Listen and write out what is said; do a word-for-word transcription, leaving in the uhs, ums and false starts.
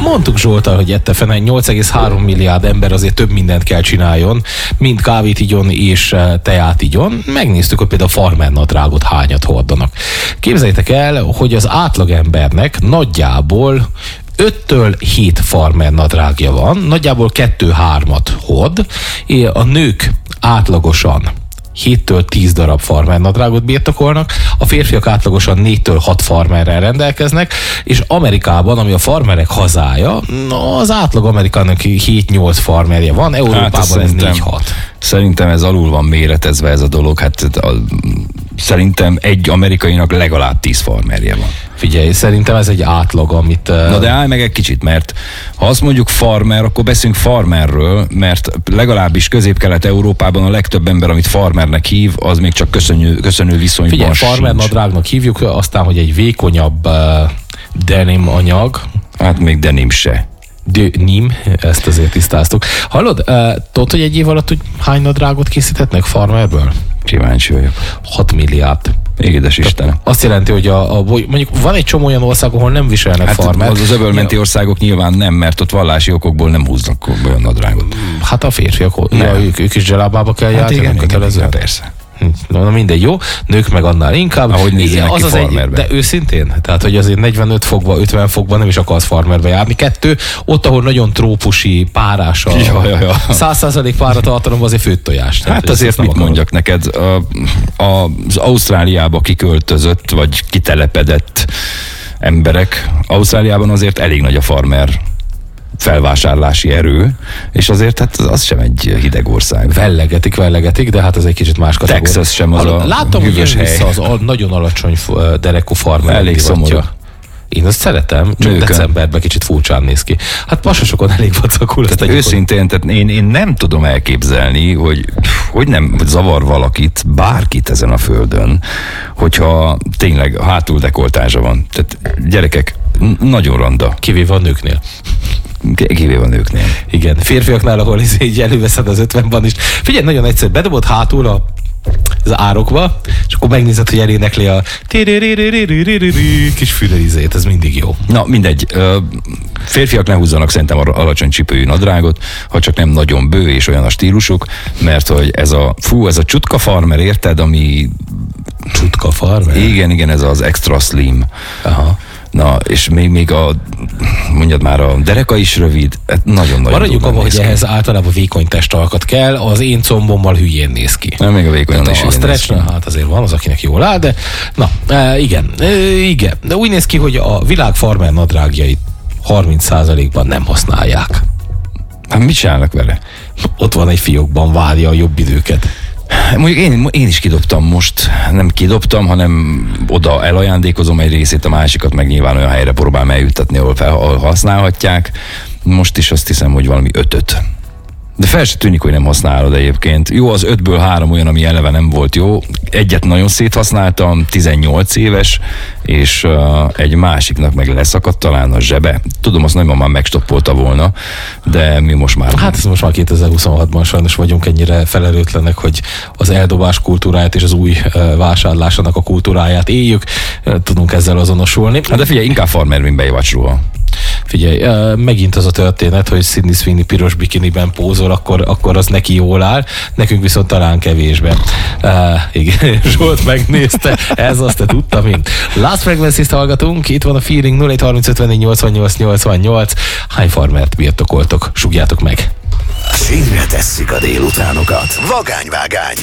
mondtuk Zsoltal, hogy ette fene nyolc egész három milliárd ember azért több mindent kell csináljon, mint kávét igyon és teát igyon. Megnéztük, hogy például farmernadrágot hányat hordanak. Képzeljétek el, hogy az átlagembernek nagyjából öttől hét farmernadrágja van, nagyjából kettő-hármat hord, és a nők átlagosan héttől tíz darab farmernadrágot birtokolnak, a férfiak átlagosan négytől hat farmerrel rendelkeznek, és Amerikában, ami a farmerek hazája, az átlag Amerikának hét-nyolc farmerje van, Európában hát ez négy-hat. Szerintem ez alul van méretezve ez a dolog, hát a, szerintem egy amerikainak legalább tíz farmerje van. Figyelj, szerintem ez egy átlag, amit... Na de állj meg egy kicsit, mert ha azt mondjuk farmer, akkor beszélünk farmerről, mert legalábbis Közép-Kelet-Európában a legtöbb ember, amit farmernek hív, az még csak köszönő, köszönő viszonyban Figyelj, farmernadrágnak hívjuk, aztán, hogy egy vékonyabb uh, denim anyag. Hát még denim se. Denim, ezt azért tisztáztuk. Hallod, uh, tudod, hogy egy év alatt hogy hány nadrágot készíthetnek farmerből? Kíváncsi vagyok. hat milliárd. Édes Istenem. Azt jelenti, hogy a, a, mondjuk van egy csomó olyan ország, ahol nem viselnek hát farmer. Az, az öbölmenti ja. országok nyilván nem, mert ott vallási okokból nem húznak olyan nadrágot. Hát a férfiak, ja, ők, ők is zselábába kell hát járni, kötelező. Igen, persze. Na mindegy, jó, nők meg annál inkább. Ahogy nézzenek ki az farmerbe. Egy, de őszintén, tehát hogy azért negyvenöt fokba, ötven fokba nem is akarsz farmerbe járni. Kettő, ott, ahol nagyon trópusi, párás a ja, ja, ja. száz százalék páratartalomban azért főtt tojás. Hát azért mit akarod. Mondjak neked, a, a, az Ausztráliába kiköltözött, vagy kitelepedett emberek, Ausztráliában azért elég nagy a farmer felvásárlási erő, és azért hát az sem egy hideg ország. Vellegetik, vellegetik, de hát ez egy kicsit más kategória. Texas sem az a Látom, hogy jön vissza az a nagyon alacsony derekú farmer. Elég szomorú. Én azt szeretem, csak Nőkön. Decemberben kicsit furcsán néz ki. Hát pasasokon elég vacakul. Tehát őszintén, tehát én, én nem tudom elképzelni, hogy hogy nem zavar valakit, bárkit ezen a földön, hogyha tényleg hátul dekoltázsa van. Tehát gyerekek, nagyon randa. Kivéve a nőknél. Kivéve a nőknél. Igen, férfiaknál, ahol így előveszed az ötvenben is. Figyelj, nagyon egyszerű, bedobod hátul a az árokba, és akkor megnézed, hogy elénekli a kis fülerizét, ez mindig jó. Na, mindegy. Férfiak ne húzzanak szerintem alacsony csipőjű nadrágot, ha csak nem nagyon bő és olyan a stílusuk, mert hogy ez a, fú, ez a csutka farmer, érted, ami... Csutka farmer? Igen, igen, ez az extra slim. Aha. Na, és még, még a, mondjad már, a dereka is rövid, nagyon-nagyon maradjuk abban, hogy ehhez általában vékony testalkat kell, az én combommal hülyén néz ki. Nem, még a vékonyon is a stretch, hát azért van az, akinek jól áll, de na, e, igen, e, igen, de úgy néz ki, hogy a világ farmer nadrágjait harminc százalékban nem használják. Hát mit csinálnak vele? Ott van egy fiókban, várja a jobb időket. Mondjuk én, én is kidobtam most, nem kidobtam, hanem oda elajándékozom egy részét, a másikat meg nyilván olyan helyre próbálom eljuttatni, ahol, fel, ahol használhatják. Most is azt hiszem, hogy valami ötöt. De fel se tűnik, hogy nem használod egyébként. Jó, az ötből három olyan, ami eleve nem volt jó. Egyet nagyon széthasználtam, tizennyolc éves, és uh, egy másiknak meg leszakadt talán a zsebe. Tudom, azt nagymamám megstoppolta volna, de mi most már... Hát ez most már kétezer-huszonhatban sajnos vagyunk ennyire felelőtlenek, hogy az eldobás kultúráját és az új uh, vásárlásának a kultúráját éljük. Uh, tudunk ezzel azonosulni. Hát de figyelj, inkább farmer, mint bejavácsról. Figyelj, uh, megint az a történet, hogy Sydney Sweeney piros bikiniben pózol, akkor, akkor az neki jól áll, nekünk viszont talán kevésben. Uh, igen, Zsolt megnézte, ez azt te tudtam én. Last Frequencies-t hallgatunk, itt van a Feeling nulla egy harminc ötvennégy nyolcvannyolc nyolcvannyolc. Hány farmert birtokoltok? Sugjátok meg! Sínre tesszük a délutánokat. Vagányvágány.